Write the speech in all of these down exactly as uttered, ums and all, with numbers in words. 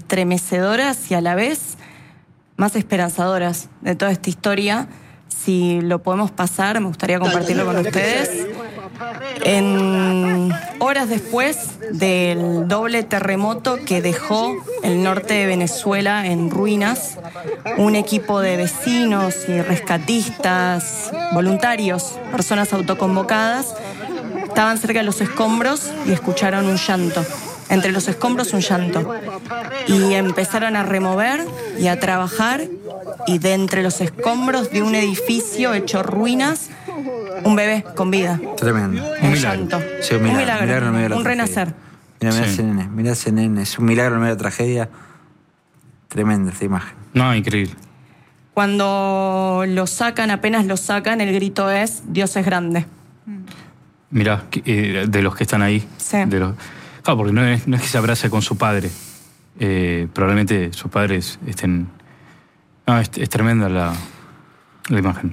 estremecedoras y a la vez más esperanzadoras de toda esta historia. Si lo podemos pasar, me gustaría compartirlo con ustedes. En horas después del doble terremoto que dejó el norte de Venezuela en ruinas, un equipo de vecinos y rescatistas, voluntarios, personas autoconvocadas, estaban cerca de los escombros y escucharon un llanto. Entre los escombros un llanto. Y empezaron a remover y a trabajar, y de entre los escombros de un edificio hecho ruinas, un bebé con vida. Tremendo. Un, un milagro. llanto. Sí, un milagro. Un milagro, milagro un renacer. Mira, mira Sí. ese nene, mira ese nene. Es un milagro en medio de la tragedia. Tremenda esta imagen. No, increíble. Cuando lo sacan, apenas lo sacan, el grito es: Dios es grande. Mirá, que, eh, de los que están ahí. Sí. De los, claro, porque no es, no es que se abrace con su padre. Eh, probablemente sus padres estén... No, es, es tremenda la, la imagen.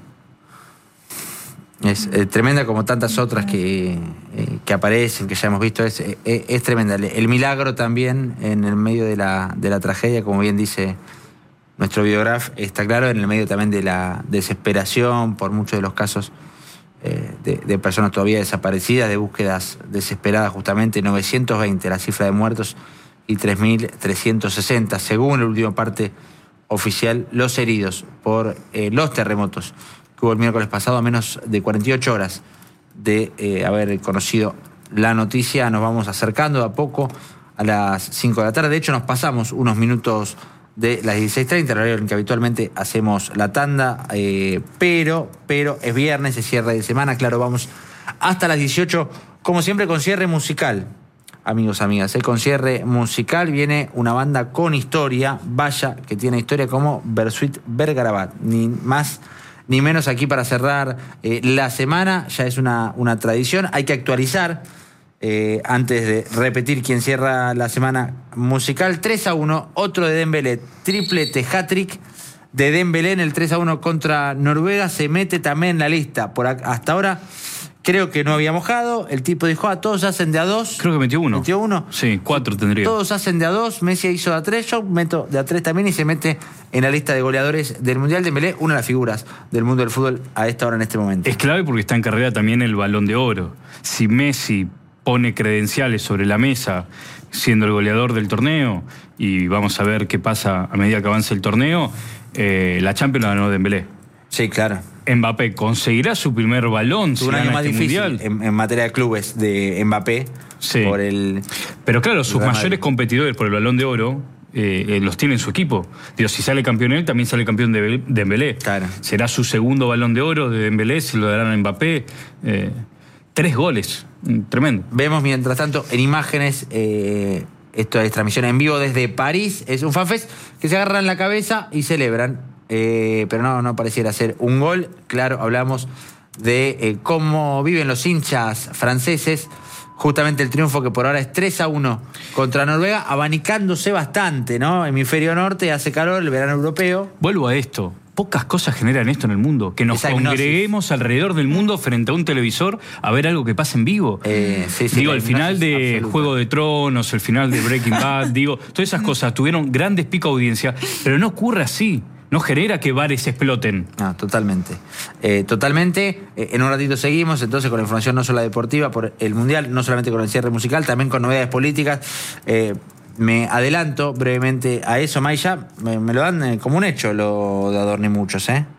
Es eh, tremenda como tantas otras que, eh, que aparecen, que ya hemos visto. Es, eh, es tremenda. El milagro también en el medio de la, de la tragedia, como bien dice nuestro videógrafo, está claro, en el medio también de la desesperación por muchos de los casos eh, de, de personas todavía desaparecidas, de búsquedas desesperadas, justamente novecientos veinte la cifra de muertos y tres mil trescientos sesenta, según el último parte oficial, los heridos por eh, los terremotos que hubo el miércoles pasado, a menos de cuarenta y ocho horas de eh, haber conocido la noticia. Nos vamos acercando a poco a las cinco de la tarde. De hecho, nos pasamos unos minutos de las dieciséis treinta, el horario en que habitualmente hacemos la tanda, eh, pero, pero es viernes, es cierre de semana, claro, vamos hasta las dieciocho, como siempre, con cierre musical. Amigos, amigas, ¿eh? Con cierre musical viene una banda con historia, vaya que tiene historia, como Bersuit Vergarabat, ni más ni menos aquí para cerrar eh, la semana. Ya es una, una tradición, hay que actualizar eh, antes de repetir quién cierra la semana musical. tres a uno, otro de Dembélé, triplete, hat-trick de Dembélé en el tres a uno contra Noruega, se mete también en la lista. Por a, hasta ahora creo que no había mojado, el tipo dijo, ah, todos hacen de a dos. Creo que metió uno. ¿Metió uno? Sí, cuatro tendría. Todos hacen de a dos, Messi hizo de a tres, yo meto de a tres también y se mete en la lista de goleadores del Mundial. Dembélé, una de las figuras del mundo del fútbol a esta hora, en este momento. Es clave porque está en carrera también el Balón de Oro. Si Messi pone credenciales sobre la mesa, siendo el goleador del torneo, y vamos a ver qué pasa a medida que avance el torneo, eh, la Champions la ganó Dembélé. Sí, claro. Mbappé conseguirá su primer balón. Tuvo un año más este difícil en, en materia de clubes de Mbappé. Sí. Por el, Pero claro, sus Real mayores Madrid. competidores por el Balón de Oro eh, eh, los tiene en su equipo. Digo, si sale campeón él, también sale campeón de Bel- Dembélé. Claro. Será su segundo Balón de Oro de Dembélé, se lo darán a Mbappé. Eh, tres goles. Mm, Tremendo. Vemos, mientras tanto, en imágenes, eh, esto es transmisión en vivo desde París. Es un fanfest que se agarran la cabeza y celebran. Eh, pero no, no pareciera ser un gol. Claro, hablamos de eh, cómo viven los hinchas franceses. Justamente el triunfo que por ahora es tres a uno contra Noruega, abanicándose bastante, ¿no? Hemisferio norte, hace calor, el verano europeo. Vuelvo a esto. Pocas cosas generan esto en el mundo. Que nos Esa hipnosis. congreguemos alrededor del mundo frente a un televisor a ver algo que pasa en vivo. Eh, sí, sí, digo, la el final hipnosis de absoluta. Juego de Tronos, el final de Breaking Bad, digo, todas esas cosas tuvieron grandes picos de audiencia, pero no ocurre así. No genera que bares exploten. No, totalmente. Eh, totalmente. Eh, en un ratito seguimos, entonces, con la información no solo deportiva por el Mundial, no solamente con el cierre musical, también con novedades políticas. Eh, me adelanto brevemente a eso, Maya. Me, me lo dan eh, como un hecho lo de Adorni muchos, ¿eh?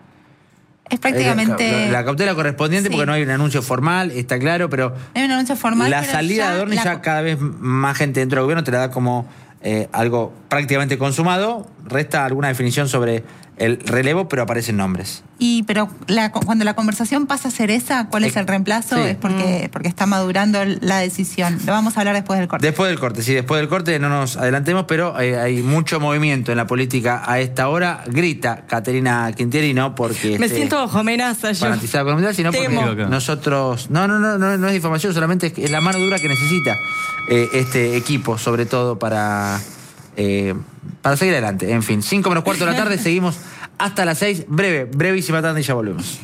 Es prácticamente... La, la cautela correspondiente, Sí. porque no hay un anuncio formal, está claro, pero Hay un anuncio formal. la pero salida ya de Adorni la- ya cada vez más gente dentro del gobierno te la da como eh, algo prácticamente consumado. Resta alguna definición sobre el relevo, pero aparecen nombres. Y pero la- cuando la conversación pasa a ser esa, ¿cuál es Eh, el reemplazo? sí. Es porque, porque está madurando la decisión. Lo vamos a hablar después del corte. Después del corte, sí, después del corte no nos adelantemos, pero eh, hay mucho movimiento en la política a esta hora. Grita Caterina Quintierino porque... Me este, siento bajo amenaza yo. fanatizada con el Mundial, sino Temo. porque nosotros... No, no, no, no, no es difamación, solamente es, es la mano dura que necesita eh, este equipo, sobre todo para, eh, para seguir adelante. En fin, cinco menos cuarto de la tarde, seguimos hasta las seis. Breve, brevísima tanda y ya volvemos.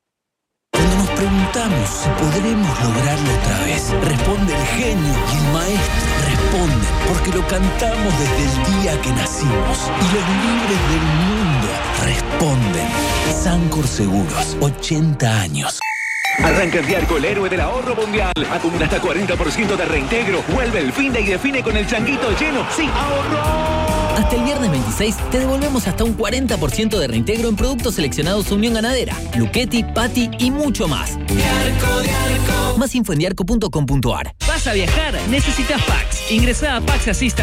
Cuando nos preguntamos si podremos lograrlo otra vez, responde el genio y el maestro. responden porque lo cantamos desde el día que nacimos. Y los libres del mundo responden. Sancor Seguros, ochenta años. Arranca el Diarco, el héroe del ahorro mundial. Acumula hasta cuarenta por ciento de reintegro. Vuelve el fin de y define con el changuito lleno. ¡Sí, ahorro! Hasta el viernes veintiséis te devolvemos hasta un cuarenta por ciento de reintegro en productos seleccionados Unión Ganadera, Luchetti, Patti y mucho más. Diarco, Diarco. Más info en diarco punto com punto ar. ¿Vas a viajar? Necesitas Pax. Ingresá a Pax Assistant